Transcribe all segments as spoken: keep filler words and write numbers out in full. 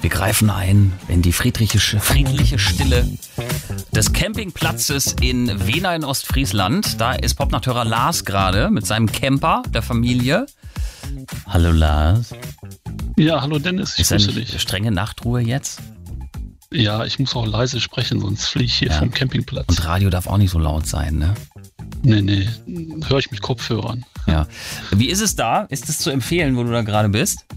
Wir greifen ein in die friedliche, friedliche Stille des Campingplatzes in Wehna in Ostfriesland. Da ist Popnachthörer Lars gerade mit seinem Camper der Familie. Hallo Lars. Ja, hallo Dennis, ich ist grüße eine dich. Strenge Nachtruhe jetzt? Ja, ich muss auch leise sprechen, sonst fliege ich hier Ja. vom Campingplatz. Und Radio darf auch nicht so laut sein, ne? Nee, nee, höre ich mit Kopfhörern. Ja. Wie ist es da? Ist es zu empfehlen, wo du da gerade bist?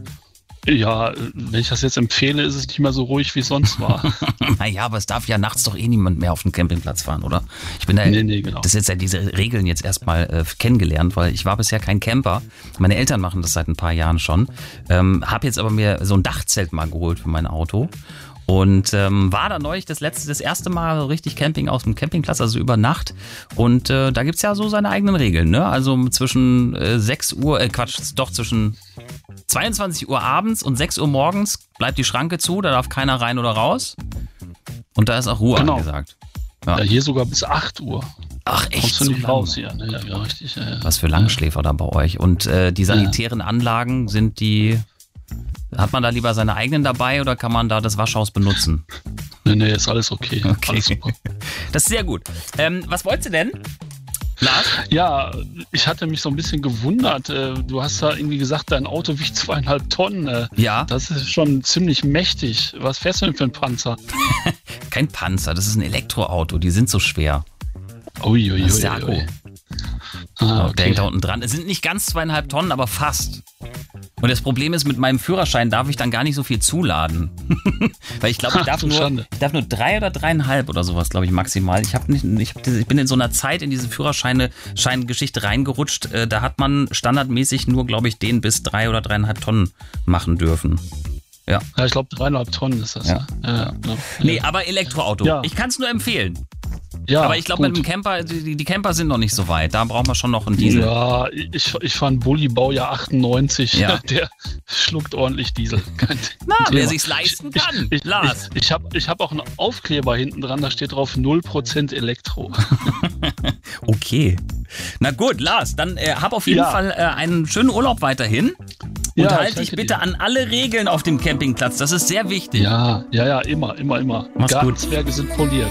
Ja, wenn ich das jetzt empfehle, ist es nicht mehr so ruhig, wie es sonst war. Naja, aber es darf ja nachts doch eh niemand mehr auf den Campingplatz fahren, oder? Ich bin da, Nee, nee, genau. das ist jetzt ja diese Regeln jetzt erstmal äh, kennengelernt, weil ich war bisher kein Camper. Meine Eltern machen das seit ein paar Jahren schon. Ähm, hab jetzt aber mir so ein Dachzelt mal geholt für mein Auto. Und ähm, war da neulich das letzte, das erste Mal so richtig Camping aus dem Campingplatz, also über Nacht. Und äh, da gibt's ja so seine eigenen Regeln, ne? Also zwischen äh, sechs Uhr, äh, Quatsch, doch zwischen zweiundzwanzig Uhr abends und sechs Uhr morgens bleibt die Schranke zu, da darf keiner rein oder raus. Und da ist auch Ruhe Genau. angesagt. Ja, hier sogar bis acht Uhr. Ach echt? Kommst du so nicht lange? raus hier? Ne? Ja, ja, richtig. Ja, ja. Was für Langschläfer da bei euch. Und äh, die sanitären Anlagen, sind die, hat man da lieber seine eigenen dabei oder kann man da das Waschhaus benutzen? Nee, nee, ist alles okay. Okay. Alles super. Das ist sehr gut. Ähm, was wolltest du denn, Lars? Ja, ich hatte mich so ein bisschen gewundert. äh, Du hast da irgendwie gesagt, dein Auto wiegt zweieinhalb Tonnen. äh, Ja, Das ist schon ziemlich mächtig. Was fährst du denn für ein Panzer? kein Panzer, das ist ein Elektroauto, die sind so schwer. Uiuiui. Das ist der Akku. Ah, Der hängt da okay. unten dran. Es sind nicht ganz zweieinhalb Tonnen, aber fast. Und das Problem ist, mit meinem Führerschein darf ich dann gar nicht so viel zuladen. Weil ich glaube, ich, Ach, darf du nur- Schande. ich darf nur drei oder dreieinhalb oder sowas, glaube ich, maximal. Ich, hab nicht, ich, hab, diese- ich bin in so einer Zeit in diese Führerscheine-Geschichte reingerutscht. Äh, Da hat man standardmäßig nur, glaube ich, den bis drei oder dreieinhalb Tonnen machen dürfen. Ja. Ja, ich glaube, dreieinhalb Tonnen ist das. Ja. Ja. Ja, genau. Nee, aber Elektroauto. Ja. Ich kann es nur empfehlen. Ja, Aber ich glaube, mit gut. dem Camper, die, die Camper sind noch nicht so weit. Da brauchen wir schon noch einen Diesel. Ja, ich, ich fahre einen Bulli, Baujahr achtundneunzig. Ja. Der schluckt ordentlich Diesel. Kein Na, Thema. wer sich's leisten Ich- kann. Ich, Lars. ich, ich habe ich hab auch einen Aufkleber hinten dran, da steht drauf null Prozent Elektro. Okay. Na gut, Lars, dann äh, hab auf jeden Ja. Fall äh, einen schönen Urlaub weiterhin. Und Ja, halt ich dich danke bitte dir. an alle Regeln auf dem Campingplatz. Das ist sehr wichtig. Ja, ja, ja, immer, immer, immer. Mach's gut. Gartenzwerge sind poliert.